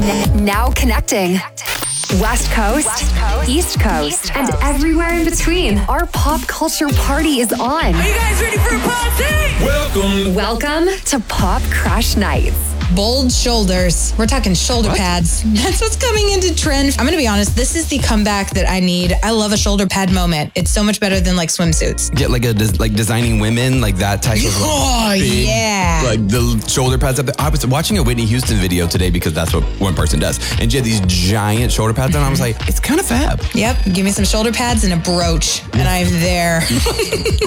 Now connecting. West Coast, East Coast, and everywhere in between. Our pop culture party is on. Are you guys ready for a party? Welcome to Pop Crush Nights. Bold shoulders. We're talking shoulder pads. That's what's coming into trend. I'm going to be honest. This is the comeback that I need. I love a shoulder pad moment. It's so much better than like swimsuits. Get like designing women, like that type of big, yeah. like the shoulder pads up there. I was watching a Whitney Houston video today because that's what one person does. And she had these giant shoulder pads on. I was like, it's kind of fab. Yep. Give me some shoulder pads and a brooch and I'm there.